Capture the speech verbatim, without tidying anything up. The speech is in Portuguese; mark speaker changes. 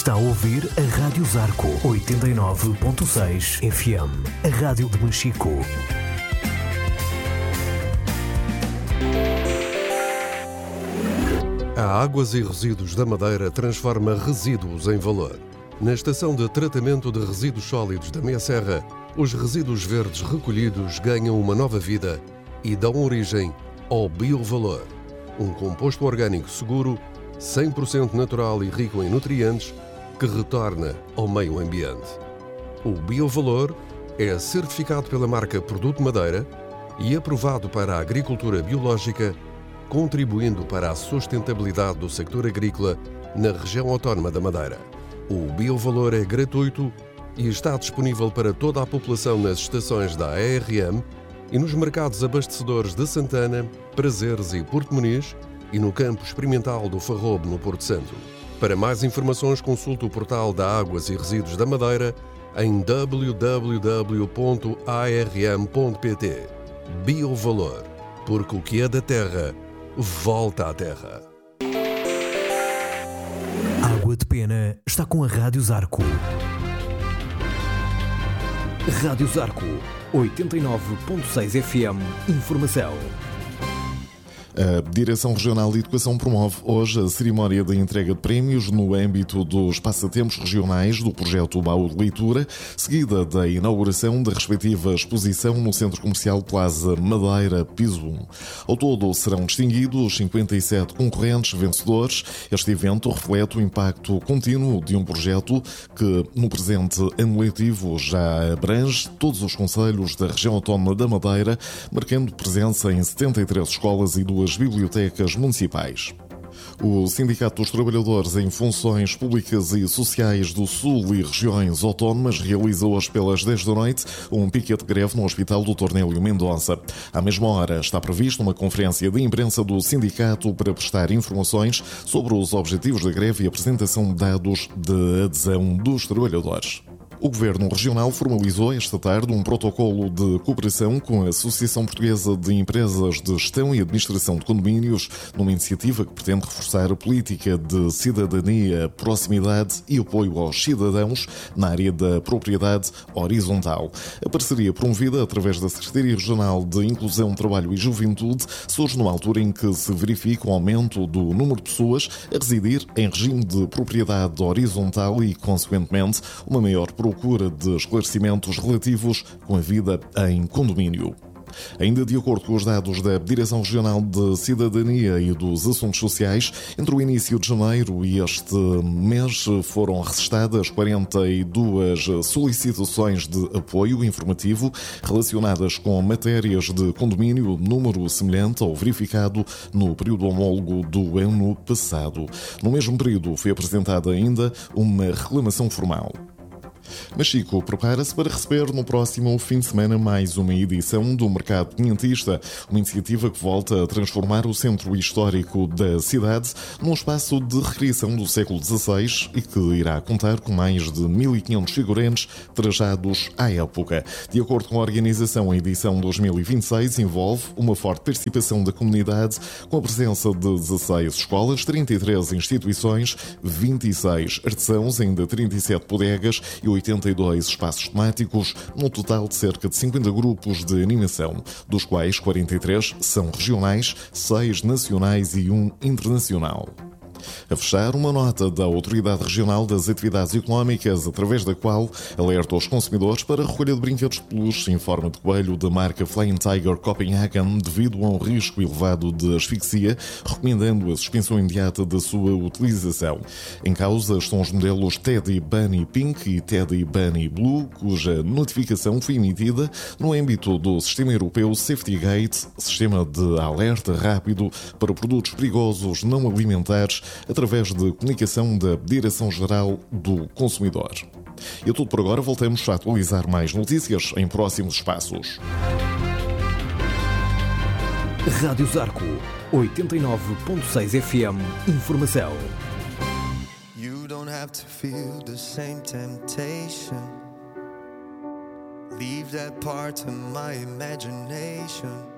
Speaker 1: Está a ouvir a Rádio Zarco oitenta e nove ponto seis F M, a rádio de Machico.
Speaker 2: A Águas e Resíduos da Madeira transforma resíduos em valor. Na estação de tratamento de resíduos sólidos da Meia Serra, os resíduos verdes recolhidos ganham uma nova vida e dão origem ao biovalor, um composto orgânico seguro, cem por cento natural e rico em nutrientes, que retorna ao meio ambiente. O biovalor é certificado pela marca Produto Madeira e aprovado para a agricultura biológica, contribuindo para a sustentabilidade do sector agrícola na região autónoma da Madeira. O biovalor é gratuito e está disponível para toda a população nas estações da A R M e nos mercados abastecedores de Santana, Prazeres e Porto Muniz e no campo experimental do Farrobo, no Porto Santo. Para mais informações, consulte o portal da Águas e Resíduos da Madeira em w w w ponto a r m ponto p t. Biovalor, porque o que é da terra, volta à terra.
Speaker 1: Água de Pena está com a Rádio Zarco. Rádio Zarco oitenta e nove ponto seis F M. Informação.
Speaker 3: A Direção Regional de Educação promove hoje a cerimónia de entrega de prémios no âmbito dos passatempos regionais do projeto Baú de Leitura, seguida da inauguração da respectiva exposição no Centro Comercial Plaza Madeira, Piso um. Ao todo serão distinguidos cinquenta e sete concorrentes vencedores. Este evento reflete o impacto contínuo de um projeto que, no presente ano letivo, já abrange todos os concelhos da região autónoma da Madeira, marcando presença em setenta e três escolas e duas bibliotecas municipais. O Sindicato dos Trabalhadores em Funções Públicas e Sociais do Sul e Regiões Autónomas realiza hoje pelas dez da noite um piquete de greve no Hospital doutor Nélio Mendonça. À mesma hora está prevista uma conferência de imprensa do sindicato para prestar informações sobre os objetivos da greve e apresentação de dados de adesão dos trabalhadores. O Governo Regional formalizou esta tarde um protocolo de cooperação com a Associação Portuguesa de Empresas de Gestão e Administração de Condomínios, numa iniciativa que pretende reforçar a política de cidadania, proximidade e apoio aos cidadãos na área da propriedade horizontal. A parceria promovida através da Secretaria Regional de Inclusão, Trabalho e Juventude surge numa altura em que se verifica o aumento do número de pessoas a residir em regime de propriedade horizontal e, consequentemente, uma maior procura de esclarecimentos relativos com a vida em condomínio. Ainda de acordo com os dados da Direção Regional de Cidadania e dos Assuntos Sociais, entre o início de janeiro e este mês foram registadas quarenta e duas solicitações de apoio informativo relacionadas com matérias de condomínio, número semelhante ao verificado no período homólogo do ano passado. No mesmo período foi apresentada ainda uma reclamação formal. Machico prepara-se para receber no próximo fim de semana mais uma edição do Mercado Quinhentista, uma iniciativa que volta a transformar o centro histórico da cidade num espaço de recreação do século dezasseis e que irá contar com mais de mil e quinhentos figurantes trajados à época. De acordo com a organização, a edição dois mil e vinte e seis envolve uma forte participação da comunidade, com a presença de dezasseis escolas, trinta e três instituições, vinte e seis artesãos, ainda trinta e sete bodegas e oitenta e dois espaços temáticos, num total de cerca de cinquenta grupos de animação, dos quais quarenta e três são regionais, seis nacionais e um internacional. A fechar, uma nota da Autoridade Regional das Atividades Económicas, através da qual alerta os consumidores para a recolha de brinquedos de peluche em forma de coelho da marca Flying Tiger Copenhagen devido a um risco elevado de asfixia, recomendando a suspensão imediata da sua utilização. Em causa estão os modelos Teddy Bunny Pink e Teddy Bunny Blue, cuja notificação foi emitida no âmbito do Sistema Europeu Safety Gate, sistema de alerta rápido para produtos perigosos não alimentares, através de comunicação da Direção-Geral do Consumidor. E é tudo por agora, voltamos a atualizar mais notícias em próximos espaços.
Speaker 1: Rádio Zarco oitenta e nove ponto seis F M. Informação.
Speaker 4: You don't have to feel the same temptation. Leave that part to my imagination.